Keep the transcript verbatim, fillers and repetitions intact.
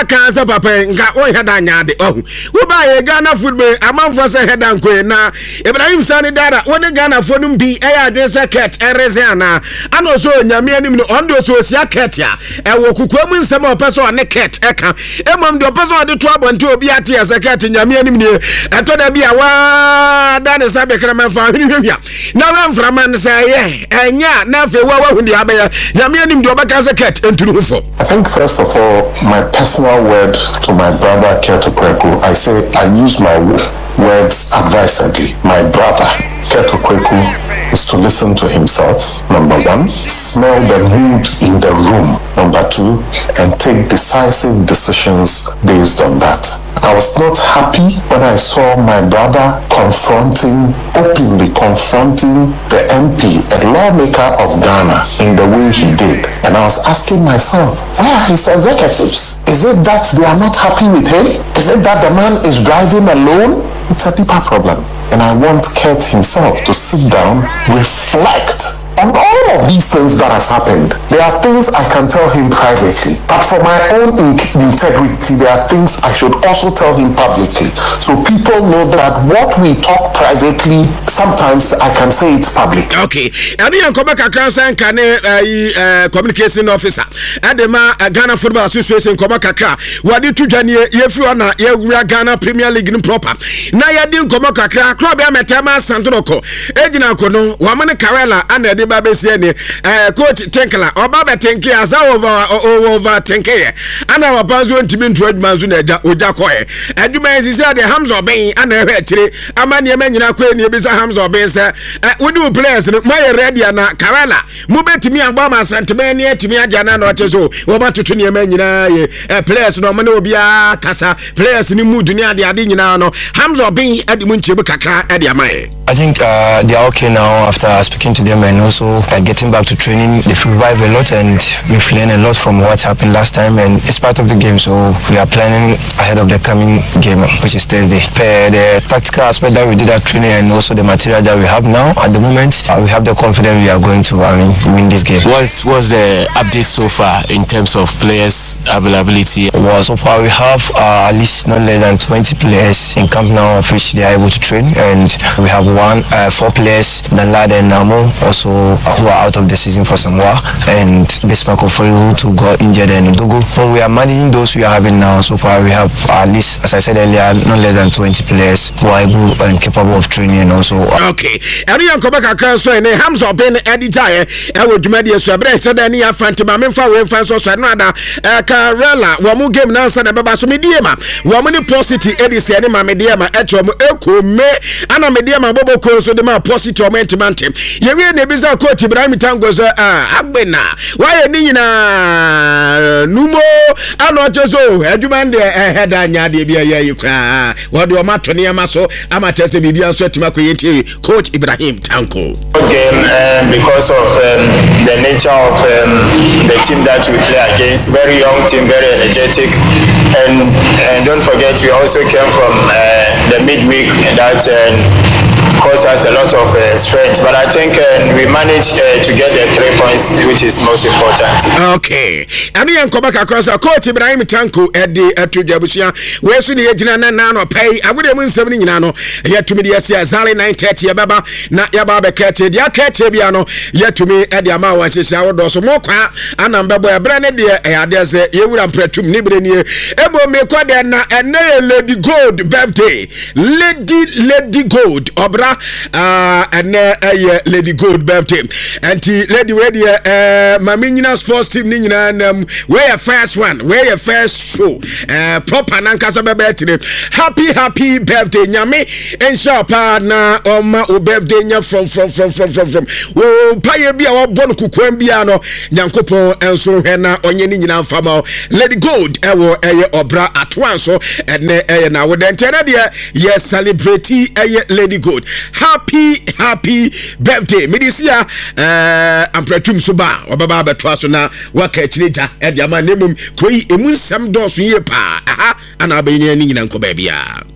kansa papa nka o heda nyaade ohu wo ba ye Ghana football amanfo se heda nko na Ibrahim Sani Dada woni Ghana fo num bi e ya adwen se ket erese ana ana so nyame anim no ondo so sia ket ya e wo kukuamu nsem opeso ne ket eka emom de opeso de to abonte obi ate ya se ket nyame anim ne eto da bia wa da ne sabe krama fa hwehwia na wa mframa se ye enya na fe wa wa hundi abaya nyame anim de obeka se ket enturu fo. I think first of all, my personal word to my brother Keto Kweku, I say I use my words advisedly. My brother Keto Kweku is to listen to himself, number one, smell the mood in the room, number two, and take decisive decisions based on that. I was not happy when I saw my brother confronting, openly confronting the M P, a lawmaker of Ghana, in the way he did. And I was asking myself, where are his executives? Is it that they are not happy with him? Is it that the man is driving alone? It's a deeper problem. And I want Kurt himself to sit down, reflect on all of these things that have happened. There are things I can tell him privately, but for my own in- integrity, there are things I should also tell him publicly. So people know that what we talk privately, sometimes I can say it public. Okay. And you come back across and can uh communication officer. Adema Ghana Football Association come back akra. What did you do? You feel na you Ghana Premier League proper. Na ya din come back akra. Club ya metema Santoko. Ejina kono. Wamane Karela and babesi ni eh coach Tenkela obaba tenke asa over over tenke ana wapanzo ntimi ntro manzo na eja oja koe aduma ensisi ade Hamza Oben ana ehwe akire amane ema nyina koe ni ebisa Hamza Oben se wodi players no my ready na Karela mu betimi agba ma sentime ni etimi aja na na oteso wo batoto ni ema nyina ye players no mo na obia kasa players ni mood ni ade ade nyina no Hamza Oben ade mu nchebu kakra ade amaye. I think uh, they are okay now after speaking to them and also uh, getting back to training. They've revived a lot and we've learned a lot from what happened last time, and it's part of the game, so we are planning ahead of the coming game, which is Thursday. Uh, the tactical aspect that we did at training and also the material that we have now at the moment, uh, we have the confidence we are going to I mean, win this game. What's, what's the update so far in terms of players availability? Well, so far we have uh, at least not less than twenty players in camp now of which they are able to train, and we have one, uh, four players, Danlade and Namo, also uh, who are out of the season for Samoa, and Bismarck Ofori to got injured and Ndogo. So we are managing those we are having now. So far we have uh, at least, as I said earlier, not less than twenty players who are able and capable of training and also. Uh, okay. Everyone come back across so and Hamza Oben Edijaye, I will demand you so break so then you fan to my men for fans so another Karela, Wamu game now, son of Babaso Mediama, Wamani Positi Edisi and my Mediama, Etom Eko Me, Anna Mediama Bobo Koso, the man Positi Omentimante. You really bizarre coach Ibrahim Tango's Agbena. Why a Nina Numo, I not just so, and you man there had a Yadi Bia, you cry. What do you matter near Maso? I'm a test of Bibian Swetimaki, Coach Ibrahim Tanko. Game um, because of um, the nature of um, the team that we play against. Very young team, very energetic, and and don't forget we also came from uh, the midweek that um, caused us a lot of uh, strength. But I think uh, we managed uh, to get the three points, which is most important. Okay. And we come back across a coach Ibrahim Tanko at the at the Jabusia. Where's the Ejina Nano pay? I would have been seventy Nano yet to me the Zali nine thirty Yababa, not Yababa Kate, Yakate Biano, yet to me at the Amawa, I would also more and I'm Baba Branded dear, there's a you would have pretum Nibrenia, Ebo Mequadana, and Lady Gold birthday, Lady Lady Gold, Obra. Uh, and uh, uh, Lady Gold birthday, and uh, Lady Ready, uh, Mamina sports team, Nina, and um, where first one, where first show, uh, proper Nankasa birthday. Happy, happy birthday, Nyame, and Shapa na Oma birthday from from from from from from. Oh, Paya Bia or Bon Kukwembiano, Yankopo, and so Hena, Onyenina Famo, Lady Gold, Ewo, Eye Obra at once, so and uh, now with the Tenadia, yes, celebrate Lady Gold. Happy, happy birthday. Medisia, uh, I'm pretum suba, or Baba Twasona, Waka Chilija, Ediama Nemum, Koi, Emun Sam Dos Yepa, aha, and Albanian in Uncle Babia.